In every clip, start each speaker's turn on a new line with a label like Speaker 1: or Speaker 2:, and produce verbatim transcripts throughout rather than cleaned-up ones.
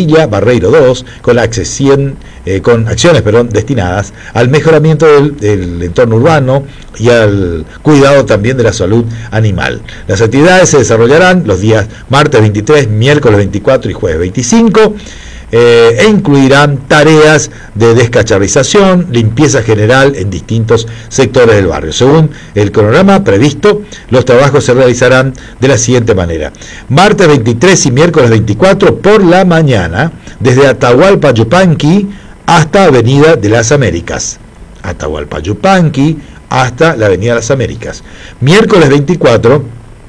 Speaker 1: Villa Barreiro dos, con la accesión, eh, con acciones perdón, destinadas al mejoramiento del, del entorno urbano y al cuidado también de la salud animal. Las actividades se desarrollarán los días martes veintitrés, miércoles veinticuatro y jueves veinticinco, Eh, e incluirán tareas de descacharrización, limpieza general en distintos sectores del barrio. Según el cronograma previsto, los trabajos se realizarán de la siguiente manera: martes veintitrés y miércoles veinticuatro por la mañana, desde Atahualpa Yupanqui hasta Avenida de las Américas. Atahualpa Yupanqui hasta la Avenida de las Américas. Miércoles veinticuatro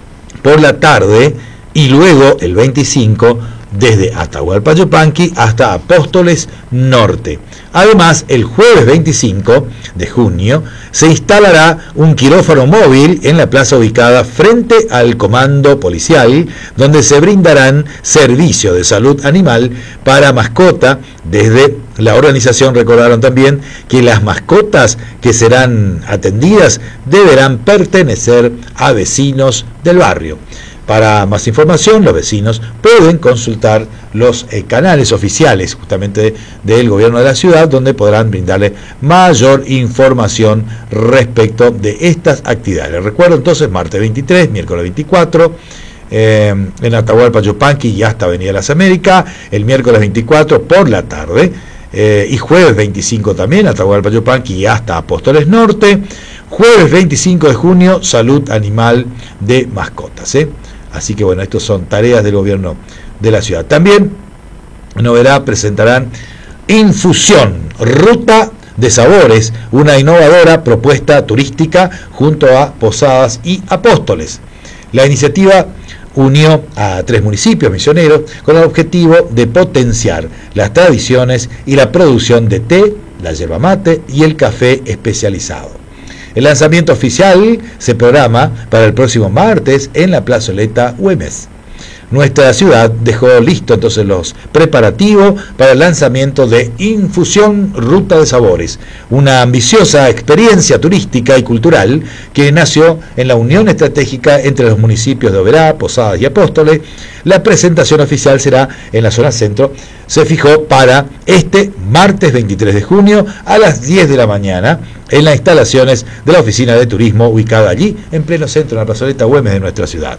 Speaker 1: por la tarde y luego el veinticinco desde Atahualpa Yupanqui hasta Apóstoles Norte. Además, el jueves veinticinco de junio se instalará un quirófano móvil en la plaza ubicada frente al comando policial, donde se brindarán servicios de salud animal para mascota. Desde la organización recordaron también que las mascotas que serán atendidas deberán pertenecer a vecinos del barrio. Para más información, los vecinos pueden consultar los eh, canales oficiales justamente del gobierno de la ciudad, donde podrán brindarle mayor información respecto de estas actividades. Les recuerdo entonces, martes veintitrés, miércoles veinticuatro, eh, en Atahualpa Yupanqui y hasta Avenida Las Américas, el miércoles veinticuatro por la tarde, eh, y jueves veinticinco también, Atahualpa Yupanqui y hasta Apóstoles Norte, jueves veinticinco de junio, salud animal de mascotas, ¿eh? Así que bueno, estas son tareas del gobierno de la ciudad. También, novedad, presentarán Infusión, Ruta de Sabores, una innovadora propuesta turística junto a Posadas y Apóstoles. La iniciativa unió a tres municipios misioneros con el objetivo de potenciar las tradiciones y la producción de té, la yerba mate y el café especializado. El lanzamiento oficial se programa para el próximo martes en la plazoleta Güemes. Nuestra ciudad dejó listo entonces los preparativos para el lanzamiento de Infusión Ruta de Sabores, una ambiciosa experiencia turística y cultural que nació en la unión estratégica entre los municipios de Oberá, Posadas y Apóstoles. La presentación oficial será en la zona centro. Se fijó para este martes veintitrés de junio a las diez de la mañana en las instalaciones de la Oficina de Turismo ubicada allí en pleno centro, en la plazoleta Güemes de nuestra ciudad.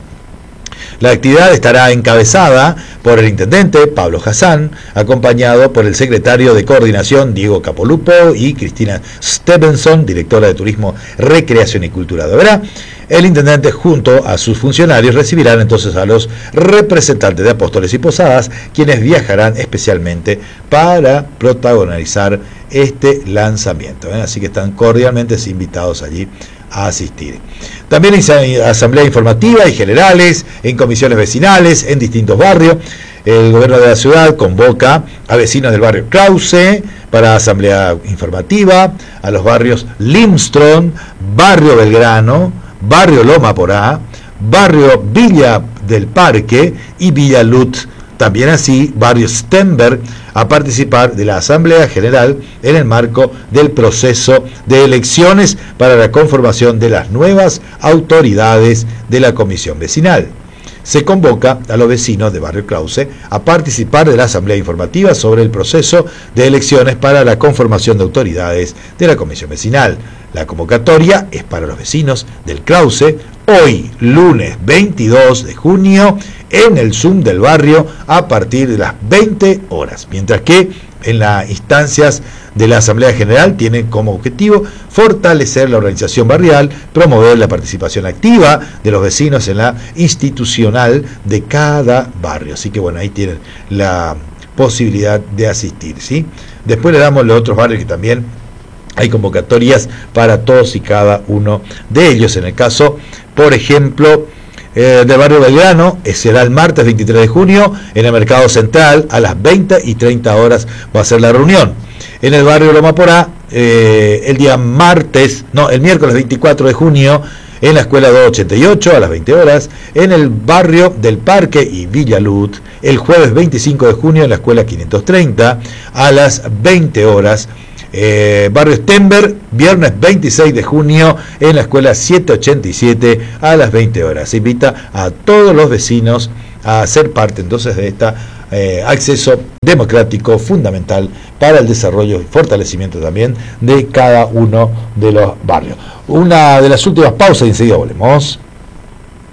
Speaker 1: La actividad estará encabezada por el intendente Pablo Hassan, acompañado por el secretario de Coordinación Diego Capolupo y Cristina Stevenson, directora de Turismo, Recreación y Cultura de Oberá. El intendente junto a sus funcionarios recibirán entonces a los representantes de Apóstoles y Posadas, quienes viajarán especialmente para protagonizar este lanzamiento, ¿eh? Así que están cordialmente invitados allí a asistir. También hay asamblea informativa y generales en comisiones vecinales en distintos barrios. El gobierno de la ciudad convoca a vecinos del barrio Krause para asamblea informativa, a los barrios Limström, barrio Belgrano, barrio Loma Porá, barrio Villa del Parque y Villa Lut. También así, barrio Stenberg, a participar de la Asamblea General en el marco del proceso de elecciones para la conformación de las nuevas autoridades de la Comisión Vecinal. Se convoca a los vecinos de Barrio Krause a participar de la Asamblea Informativa sobre el proceso de elecciones para la conformación de autoridades de la Comisión Vecinal. La convocatoria es para los vecinos del Krause hoy, lunes veintidós de junio, en el Zoom del barrio a partir de las veinte horas, mientras que en las instancias de la Asamblea General tienen como objetivo fortalecer la organización barrial, promover la participación activa de los vecinos en la institucional de cada barrio. Así que bueno, ahí tienen la posibilidad de asistir, ¿sí? Después le damos los otros barrios que también hay convocatorias para todos y cada uno de ellos. En el caso, por ejemplo, eh, del barrio Belgrano, eh, será el martes veintitrés de junio en el Mercado Central a las veinte y treinta horas va a ser la reunión. En el barrio Loma Porá, eh, el día martes, no, el miércoles veinticuatro de junio, en la escuela doscientos ochenta y ocho a las veinte horas, en el barrio del Parque y Villa Lut, el jueves veinticinco de junio en la escuela quinientos treinta a las veinte horas, eh, barrio Stenberg, viernes veintiséis de junio en la escuela setecientos ochenta y siete a las veinte horas. Se invita a todos los vecinos a ser parte entonces de esta eh, acceso democrático fundamental para el desarrollo y fortalecimiento también de cada uno de los barrios. Una de las últimas pausas y enseguida volvemos.